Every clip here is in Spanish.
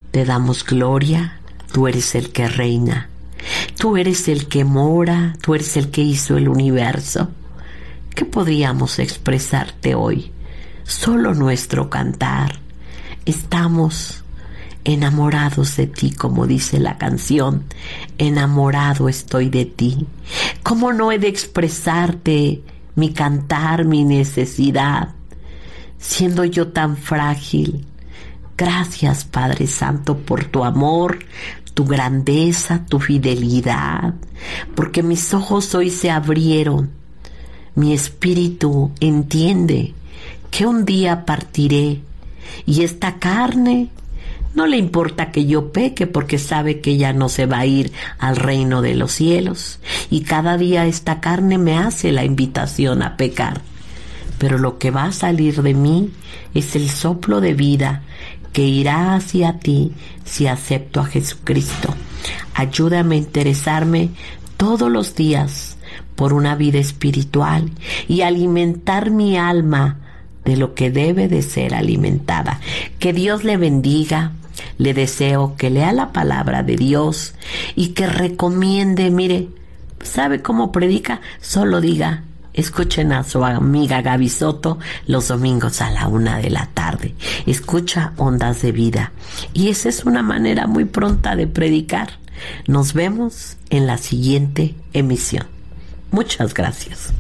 Te damos gloria, tú eres el que reina, tú eres el que mora, tú eres el que hizo el universo. ¿Qué podríamos expresarte hoy? Solo nuestro cantar. Estamos enamorados de ti, como dice la canción. Enamorado estoy de ti. ¿Cómo no he de expresarte mi cantar, mi necesidad, siendo yo tan frágil? Gracias, Padre Santo, por tu amor, tu grandeza, tu fidelidad, porque mis ojos hoy se abrieron. Mi espíritu entiende que un día partiré y esta carne no le importa que yo peque, porque sabe que ya no se va a ir al reino de los cielos, y cada día esta carne me hace la invitación a pecar. Pero lo que va a salir de mí es el soplo de vida que irá hacia ti si acepto a Jesucristo. Ayúdame a interesarme todos los días por una vida espiritual y alimentar mi alma de lo que debe de ser alimentada. Que Dios le bendiga. Le deseo que lea la palabra de Dios y que recomiende. Mire, ¿sabe cómo predica? Solo diga: escuchen a su amiga Gaby Soto los domingos a la 1:00 p.m. Escucha Ondas de Vida. Y esa es una manera muy pronta de predicar. Nos vemos en la siguiente emisión. Muchas gracias.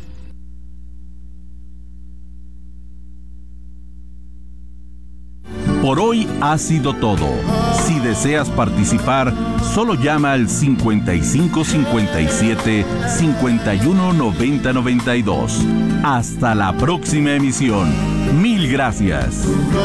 Por hoy ha sido todo. Si deseas participar, solo llama al 5557 51 90 92. Hasta la próxima emisión. Mil gracias.